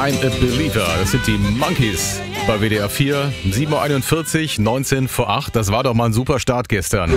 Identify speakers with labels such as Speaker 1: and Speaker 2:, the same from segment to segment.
Speaker 1: I'm a Believer. Das sind die Monkeys bei WDR 4. 7.41 Uhr, 19 vor 8. Das war doch mal ein super Start gestern.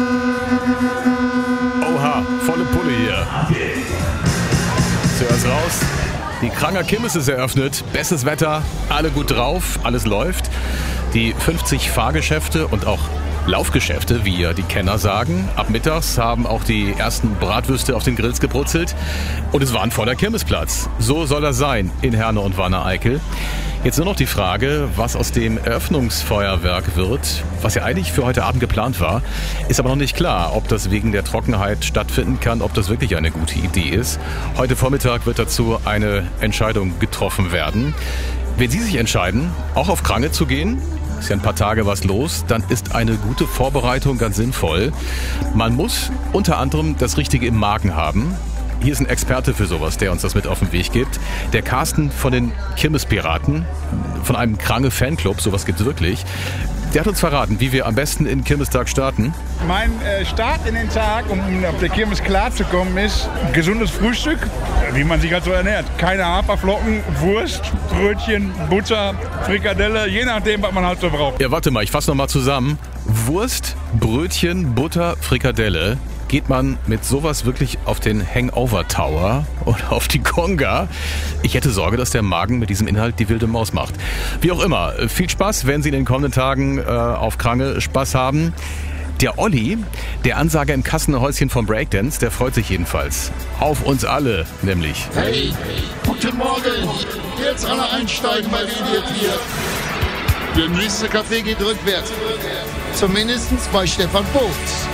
Speaker 1: Oha, volle Pulle hier. Zuerst raus. Die Kranger Kirmes ist eröffnet. Bestes Wetter, alle gut drauf, alles läuft. Die 50 Fahrgeschäfte und auch Laufgeschäfte, wie ja die Kenner sagen. Ab mittags haben auch die ersten Bratwürste auf den Grills gebrutzelt. Und es war ein voller Kirmesplatz. So soll er sein in Herne und Wanne-Eickel. Jetzt nur noch die Frage, was aus dem Eröffnungsfeuerwerk wird, was ja eigentlich für heute Abend geplant war, ist aber noch nicht klar, ob das wegen der Trockenheit stattfinden kann, ob das wirklich eine gute Idee ist. Heute Vormittag wird dazu eine Entscheidung getroffen werden. Wenn Sie sich entscheiden, auch auf Krange zu gehen, ist ja ein paar Tage was los, dann ist eine gute Vorbereitung ganz sinnvoll. Man muss unter anderem das Richtige im Magen haben. Hier ist ein Experte für sowas, der uns das mit auf den Weg gibt. Der Carsten von den Kirmespiraten, von einem Krange-Fanclub, sowas gibt's wirklich. Der hat uns verraten, wie wir am besten in den Kirmestag starten.
Speaker 2: Mein Start in den Tag, um auf der Kirmes klarzukommen, ist gesundes Frühstück, wie man sich halt so ernährt. Keine Haferflocken, Wurst, Brötchen, Butter, Frikadelle, je nachdem, was man halt so braucht.
Speaker 1: Ja, warte mal, ich fasse nochmal zusammen. Wurst, Brötchen, Butter, Frikadelle. Geht man mit sowas wirklich auf den Hangover Tower oder auf die Conga? Ich hätte Sorge, dass der Magen mit diesem Inhalt die wilde Maus macht. Wie auch immer, viel Spaß, wenn Sie in den kommenden Tagen auf Krange Spaß haben. Der Olli, der Ansager im Kassenhäuschen vom Breakdance, der freut sich jedenfalls. Auf uns alle, nämlich.
Speaker 3: Hey, guten Morgen. Jetzt alle einsteigen bei WDR 4. Der nächste Café geht rückwärts. Zumindest bei Stefan Vogt.